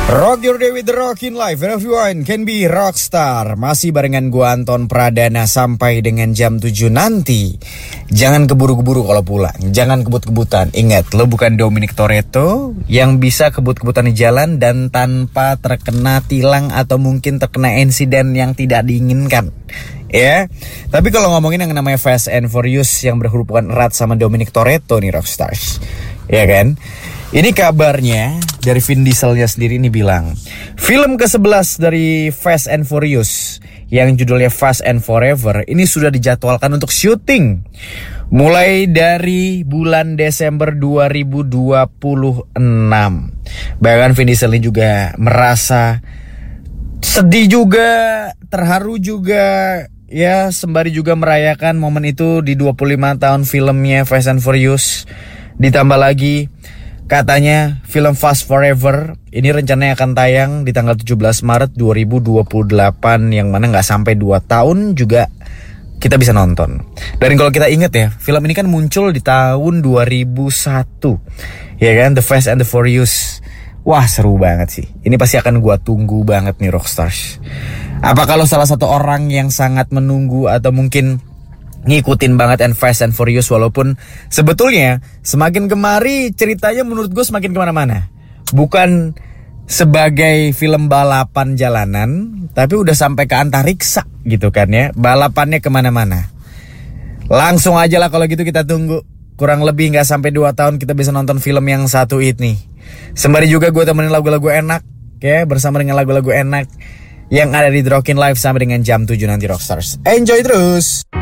Rock your day with the Rockin' Life. Everyone can be rockstar. Masih barengan gua Anton Pradana sampai dengan jam 7 nanti. Jangan keburu-keburu kalau pulang. Jangan kebut-kebutan. Ingat, lo bukan Dominic Toretto yang bisa kebut-kebutan di jalan dan tanpa terkena tilang atau mungkin terkena insiden yang tidak diinginkan. Ya, tapi kalau ngomongin yang namanya Fast and Furious yang berhubungan erat sama Dominic Toretto nih rockstars, ya kan? Ini kabarnya dari Vin Dieselnya sendiri ini bilang, film ke-11 dari Fast and Furious yang judulnya Fast and Forever ini sudah dijadwalkan untuk syuting mulai dari bulan Desember 2026. Bahkan Vin Diesel ini juga merasa sedih juga, terharu juga, ya sembari juga merayakan momen itu di 25 tahun filmnya Fast and Furious. Ditambah lagi katanya film Fast Forever ini rencananya akan tayang di tanggal 17 Maret 2028 yang mana gak sampai 2 tahun juga kita bisa nonton. Dan kalau kita ingat ya, film ini kan muncul di tahun 2001, ya kan, The Fast and the Furious. Wah seru banget sih. Ini pasti akan gua tunggu banget nih rockstars. Apa kalau salah satu orang yang sangat menunggu atau mungkin ngikutin banget Fast and Furious, walaupun sebetulnya semakin kemari ceritanya menurut gue semakin kemana-mana. Bukan sebagai film balapan jalanan, tapi udah sampai ke antariksa gitu kan ya. Balapannya kemana-mana. Langsung aja lah kalau gitu kita tunggu. Kurang lebih gak sampai 2 tahun kita bisa nonton film yang satu ini. Sembari juga gue temenin lagu-lagu enak ya, bersama dengan lagu-lagu enak yang ada di The Rockin' Life sampai dengan jam 7 nanti rockstars. Enjoy terus.